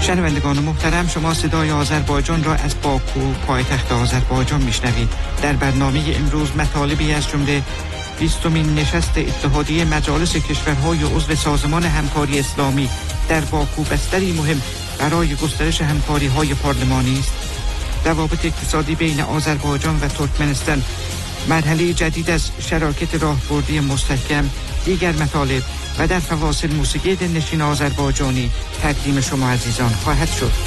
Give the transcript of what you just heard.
شنوندگان محترم، شما صدای آذربایجان را از باکو پایتخت آذربایجان میشنوید. در برنامه امروز مطالبی از جمله 20مین نشست اتحادیه مجالس کشورهای عضو سازمان همکاری اسلامی در باکو بستری مهم برای گسترش همکاری‌های پارلمانی است. روابط اقتصادی بین آذربایجان و ترکمنستان، مرحله جدید از شراکت راهبردی مستحکم، دیگر مطالب و در فواصل موسیقی دلنشین آذربایجانی تقدیم شما عزیزان خواهد شد.